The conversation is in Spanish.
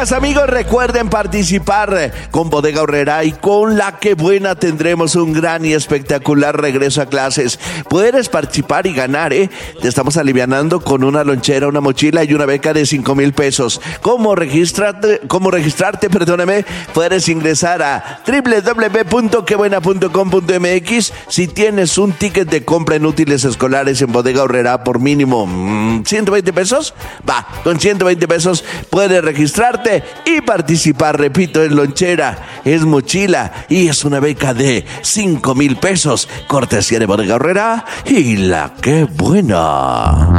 Amigas, amigos, recuerden participar con Bodega Aurrerá y con La Que Buena tendremos un gran y espectacular regreso a clases. Puedes participar y ganar, Te estamos alivianando con una lonchera, una mochila y una beca de 5,000 pesos. ¿Cómo registrarte? Puedes ingresar a www.quebuena.com.mx. Si tienes un ticket de compra en útiles escolares en Bodega Aurrerá por mínimo 120 pesos, con 120 pesos puedes registrarte y participar. Repito, es lonchera, es mochila y es una beca de 5,000 pesos. Cortesía de Bodega Aurrerá y La Que Buena.